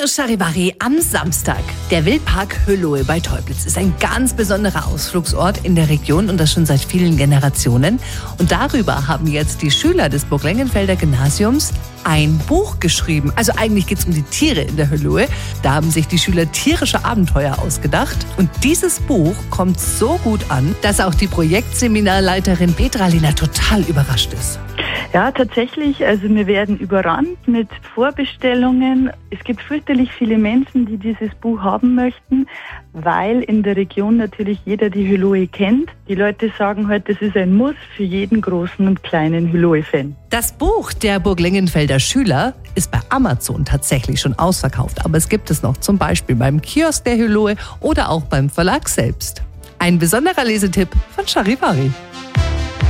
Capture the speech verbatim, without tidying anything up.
Charivari am Samstag. Der Wildpark Hölohe bei Teublitz ist ein ganz besonderer Ausflugsort in der Region und das schon seit vielen Generationen. Und darüber haben jetzt die Schüler des Burglengenfelder Gymnasiums ein Buch geschrieben. Also eigentlich geht es um die Tiere in der Hölohe. Da haben sich die Schüler tierische Abenteuer ausgedacht. Und dieses Buch kommt so gut an, dass auch die Projektseminarleiterin Petra Lina total überrascht ist. Ja, tatsächlich. Also wir werden überrannt mit Vorbestellungen. Es gibt fürchterlich viele Menschen, die dieses Buch haben möchten, weil in der Region natürlich jeder die Hölohe kennt. Die Leute sagen halt, das ist ein Muss für jeden großen und kleinen Hölohe-Fan. Das Buch der Burglengenfelder Schüler ist bei Amazon tatsächlich schon ausverkauft. Aber es gibt es noch zum Beispiel beim Kiosk der Hölohe oder auch beim Verlag selbst. Ein besonderer Lesetipp von Charivari.